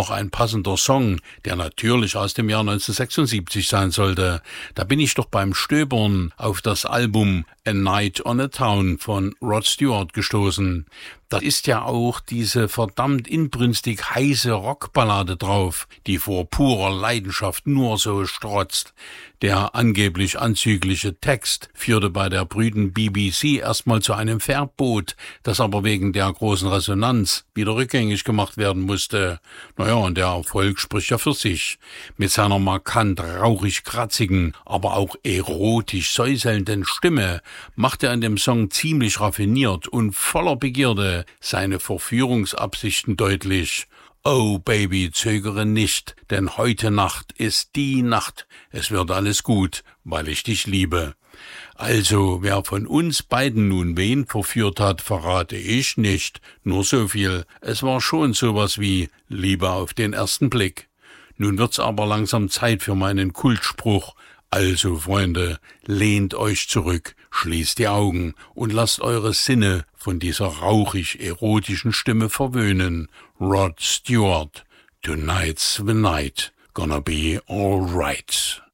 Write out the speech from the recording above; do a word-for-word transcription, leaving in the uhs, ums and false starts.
noch ein passender Song, der natürlich aus dem Jahr neunzehnhundertsechsundsiebzig sein sollte. Da bin ich doch beim Stöbern auf das Album A Night on a Town von Rod Stewart gestoßen. Da ist ja auch diese verdammt inbrünstig heiße Rockballade drauf, die vor purer Leidenschaft nur so strotzt. Der angeblich anzügliche Text führte bei der brüden B B C erstmal zu einem Verbot, das aber wegen der großen Resonanz wieder rückgängig gemacht werden musste. Naja, und der Erfolg spricht ja für sich. Mit seiner markant rauchig-kratzigen, aber auch erotisch säuselnden Stimme macht er in dem Song ziemlich raffiniert und voller Begierde seine Verführungsabsichten deutlich. Oh Baby, zögere nicht, denn heute Nacht ist die Nacht. Es wird alles gut, weil ich dich liebe. Also, wer von uns beiden nun wen verführt hat, verrate ich nicht. Nur so viel, es war schon sowas wie Liebe auf den ersten Blick. Nun wird's aber langsam Zeit für meinen Kultspruch. Also, Freunde, lehnt euch zurück, schließt die Augen und lasst eure Sinne von dieser rauchig-erotischen Stimme verwöhnen. Rod Stewart, tonight's the night, gonna be alright.